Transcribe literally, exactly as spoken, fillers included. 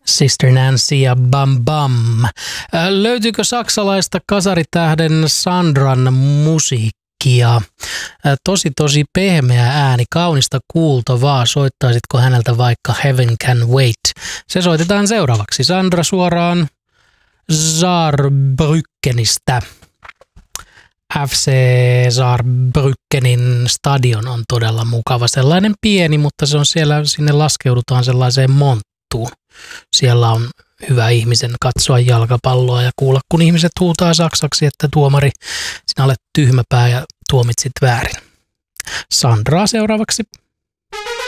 Sister Nancy ja Bam Bam. Löytyykö saksalaista kasaritähden Sandran musiikkia? Tosi tosi pehmeä ääni, kaunista kuultavaa. Soittaisitko häneltä vaikka Heaven Can Wait? Se soitetaan seuraavaksi. Sandra suoraan Saarbrückenistä. F C Saarbrückenin stadion on todella mukava. Sellainen pieni, mutta se on siellä, sinne laskeudutaan sellaiseen monttuun. Siellä on hyvä ihmisen katsoa jalkapalloa ja kuulla, kun ihmiset huutaa saksaksi, että tuomari, sinä olet tyhmäpää ja tuomitsit väärin. Sandraa seuraavaksi.